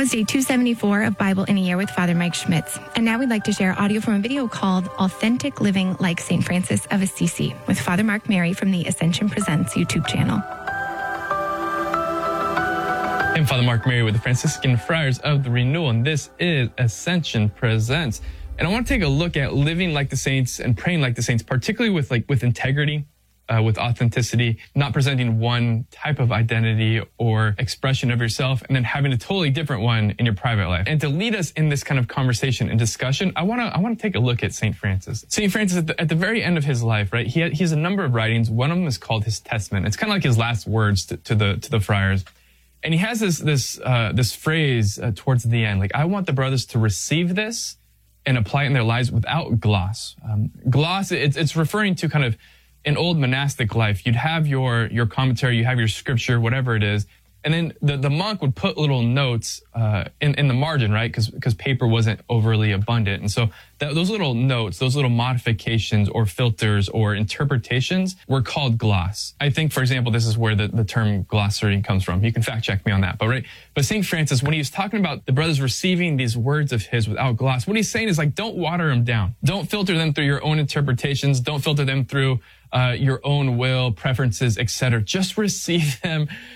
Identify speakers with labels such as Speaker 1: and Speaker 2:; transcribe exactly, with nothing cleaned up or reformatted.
Speaker 1: was day two seventy-four of Bible in a Year with Father Mike Schmitz. And now we'd like to share audio from a video called Authentic Living Like Saint Francis of Assisi with Father Mark Mary from the Ascension Presents YouTube channel.
Speaker 2: I'm Father Mark Mary with the Franciscan Friars of the Renewal, and this is Ascension Presents. And I want to take a look at living like the saints and praying like the saints, particularly with like with integrity, uh, with authenticity, not presenting one type of identity or expression of yourself, and then having a totally different one in your private life. And to lead us in this kind of conversation and discussion, I want to I want to take a look at Saint Francis. Saint Francis, at the, at the very end of his life, right? He had, he has a number of writings. One of them is called his Testament. It's kind of like his last words to, to the to the friars. And he has this this uh, this phrase uh, towards the end, like, I want the brothers to receive this and apply it in their lives without gloss. Um, gloss, it's, it's referring to kind of an old monastic life. You'd have your your commentary, you have your scripture, whatever it is, and then the, the monk would put little notes uh, in, in the margin, right? Because because paper wasn't overly abundant. And so that, those little notes, those little modifications or filters or interpretations were called gloss. I think, for example, this is where the, the term glossary comes from. You can fact check me on that. But right, but Saint Francis, when he was talking about the brothers receiving these words of his without gloss, what he's saying is like, don't water them down. Don't filter them through your own interpretations. Don't filter them through uh, your own will, preferences, et cetera. Just receive them